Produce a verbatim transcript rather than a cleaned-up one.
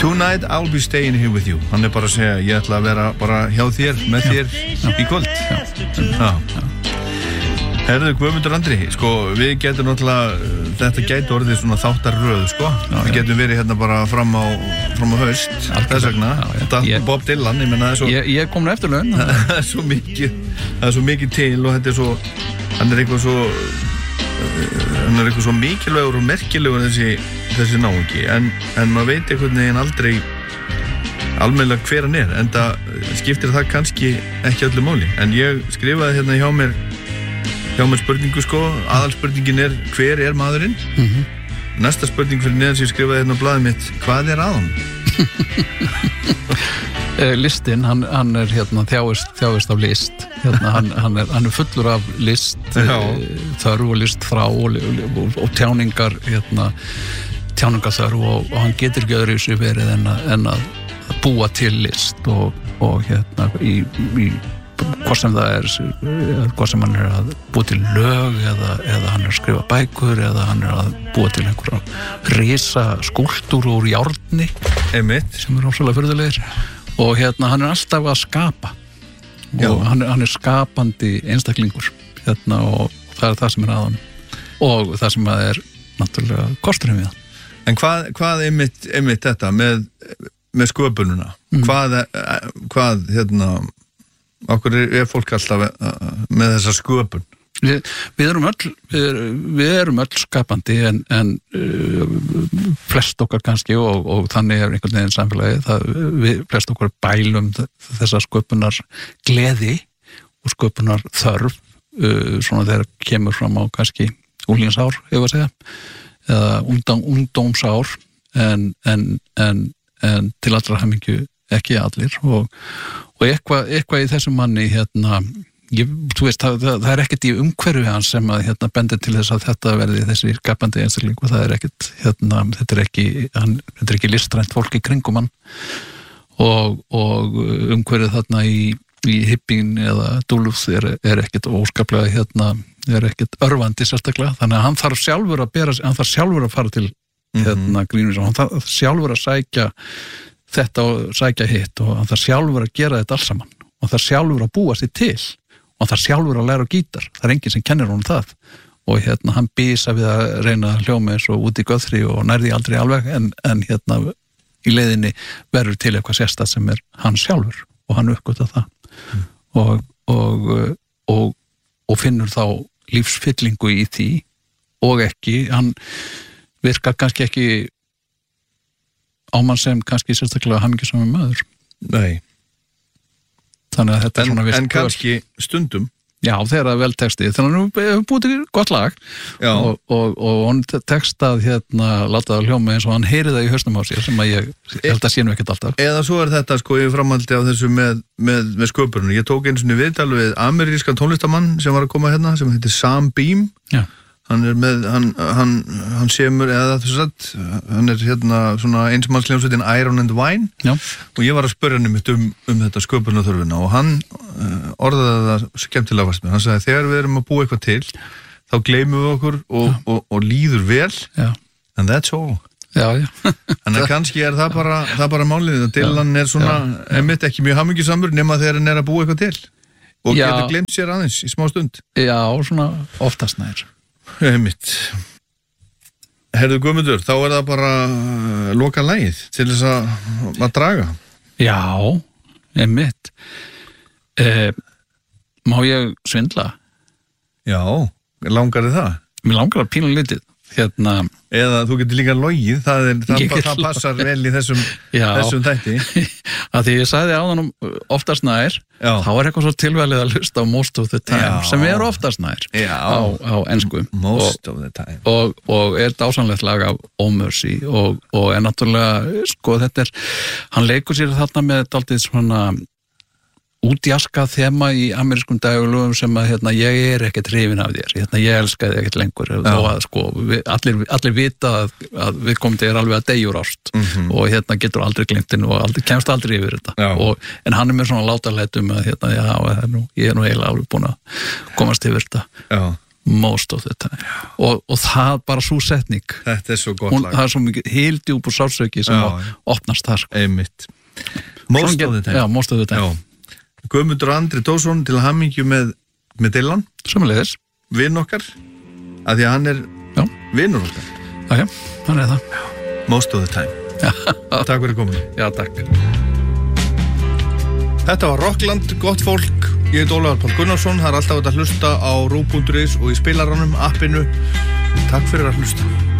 Tonight I'll be staying here with you. Hann er bara að segja, ég ætla að vera bara hjá þér, með þér já. Í kvöld. Já. Já. Herðu, Guðmundur Andri, sko, við getum náttúrulega, þetta gæti orðið svona þáttarröð, sko. Já, við getum verið hérna bara fram á, fram á haust, þess vegna. Ég, Bob Dylan, ég menna það er svo... Ég, ég kom nú eftir laun. Það er svo mikið, það er svo mikið til og þetta er svo, hann er eitthvað svo, hann er eitthvað svo mikilvægur og merkilegur þessi, þessi náungi, en, en maður veit einhvern veginn aldrei almennilega hver hann er, en það skiptir það kannski ekki öllu máli. En ég skrifaði hérna hjá mér hjá mér spurningu, sko, aðalspurningin er hver er maðurinn? Mm-hmm. Næsta spurning fyrir neðan sem ég skrifaði hérna á blaðið mitt, hvað er að hann? Listin, hann, hann er hérna þjáist, þjáist af list hérna, hann, hann, er, hann er fullur af list þörf og list frá og, og, og tjáningar hérna, tjáningarþörf og, og hann getur ekki öðru í sig verið en að, en að búa til list og, og hérna í, í hvað sem það er hvað sem hann er að búa til lög eða, eða hann er að skrifa bækur eða hann er að búa til einhverja risa skúlptúr úr járni Einmitt. Sem er ósvæðlega furðulegir og hérna hann er alltaf að skapa Já. og hann er, hann er skapandi einstaklingur hérna og það er það sem er að hann og það sem að er náttúrulega kosturinn við hann. En hvað, hvað einmitt, einmitt þetta með, með sköpununa? Mm. Hvað, hvað hérna okkur er, er fólk alltaf með þessa sköpun? Við, við erum öll við, við erum öll skapandi en, en uh, flest okkar kannski og, og þannig er einhvern veginn samfélagi það, við flest okkar bælum þessa sköpunar gleði og sköpunar þörf uh, svona þegar kemur fram á kannski úlingsár, ef að segja eða ungdóm, ungdómsár en, en, en, en til allra hamingju ekki allir og, og eitthvað, eitthvað í þessum manni hérna Ég, þú veist, það, það, það er ekkert í umhverfi hans sem að hérna bendir til þess að þetta verði þessi skapandi einstakling og það er ekkert, hérna, þetta er ekki, hann, þetta er ekki listrænt fólk í kringum hann og, og umhverfið þarna í, í hippín eða dúlúð er, er ekkert óskaplega, hérna, er ekkert örvandi sérstaklega, þannig að hann þarf sjálfur að bera, hann þarf sjálfur að fara til, hérna, mm-hmm. Greenwich, hann þarf sjálfur að sækja þetta og sækja hitt og hann þarf sjálfur að gera þetta alls saman og hann þarf sjálfur að búa sér til og það sjálfur að læra á gítar, það er enginn sem kennir honum það og hérna hann býsa við að reyna hljóma eins og út í göðri og nærði aldrei alveg en, en hérna í leiðinni verður til eitthvað sérstætt sem er hann sjálfur og hann uppgötar það mm. og, og, og, og finnur þá lífsfyllingu í því og ekki, hann virkar kannski ekki ámann sem kannski sérstaklega hamingjusamur maður. Nei. Þannig að þetta en, er svona en kannski stundum já, þegar það er vel textið þannig að við hefum búið til gott lag og, og, og hann textað hérna, látaði hljóma eins og hann heyri það í hausnum á sér sem að ég held að sé nú ekkert alltaf eða svo er þetta sko í framhaldi á þessu með, með, með sköpurinn, ég tók einu svona viðtal við amerískan tónlistamann sem var að koma hérna sem heitir Sam Beam já. Hann er með, hann, hann, hann semur, eða þess að, hann er hérna svona einsmannsljómsveitin Iron and Wine Já. og ég var að spyrja hann um, um þetta sköpunarþörfina og hann uh, orðaði það skemmtilega fast með, hann sagði þegar við erum að búa eitthvað til, þá gleymum við okkur og, og, og, og líður vel, Já. and that's all. Já, já. Þannig að kannski er það bara, það bara málið, og Dylan er svona, einmitt ekki mjög hamingjusamur nema þegar hann er að búa eitthvað til og Já. getur gleymt sér aðeins í smá stund. Já, svona oftast nær. Einmitt. Herðu Guðmundur, þá er það bara loka lagið til þess að, að draga. Já, einmitt. Eh, má ég svindla? Já, langar þið það? Mér langar að pína litið. Hérna, eða þú getur líka logið, það, er, það, það passar vel í þessum, þessum þætti. Að því ég sagði á þannig oftast nær, Já. Þá er eitthvað svo tilvalið að hlusta á most of the time, Já. Sem er oftast nær á, á ensku. Most og, of the time. Og, og er dásamlegt lag af Oh Mercy og, og er náttúrulega, sko þetta er, hann leikur sér þarna með dálítið svona útjaska þema í amerískum dægulögum sem að hérna, ég er ekkert hrifin af þér, hérna, ég elska þig ekkert lengur og að sko, við, allir, allir vita að, að við komum þér alveg að deyjur ást mm-hmm. og hérna getur aldrei glimtinn og aldrei, kemst aldrei yfir þetta og, en hann er með svona látalætum að hérna, já, er nú, ég er nú eiginlega alveg búin að komast yfir þetta já. most of the time og, og það bara svo setning Þetta er svo gott Hún, lag það er svo mikið hildjúp og sálsauki sem Já, já. opnast það sko. Einmitt Most Svona of the get- time Já, most of the time Já. Guðmundur Andri Tórsson til hamingju með, með Dylan Sömuleiðis vinn okkar af því að hann er Já. vinnur okkar Já, hann er það Most of the time Takk fyrir komin Já, takk Þetta var Rockland, gott fólk Ég heit Ólafur Páll Gunnarsson Það er alltaf hægt að hlusta á rú punktur is og í spilaranum, appinu Takk fyrir að hlusta